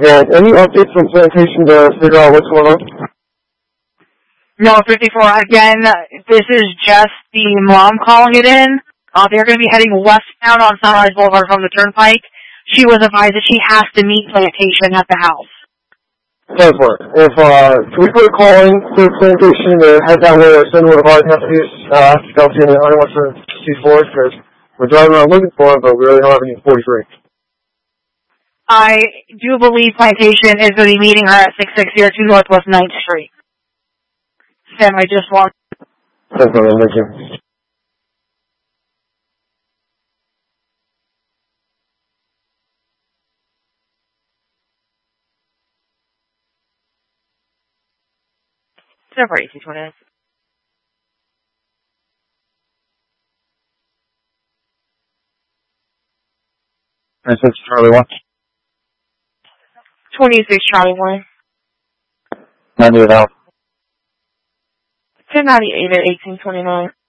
And any updates from Plantation to figure out what's going on? No, 54. Again, this is just the mom calling it in. They're going to be heading westbound on Sunrise Boulevard from the Turnpike. She was advised that she has to meet Plantation at the house. If, can we put a call in to Plantation to head that way or send one of our deputies after Kelsey and I want to see Forrest because we're driving around looking for him, but we really don't have any 43. I do believe Plantation is going to be meeting her at 6602 Northwest 9th Street. Sam, I just walked. Thank you. Over 1820. 96 Charlie 1. 26 Charlie 1. 98 out. 1098 at 1829.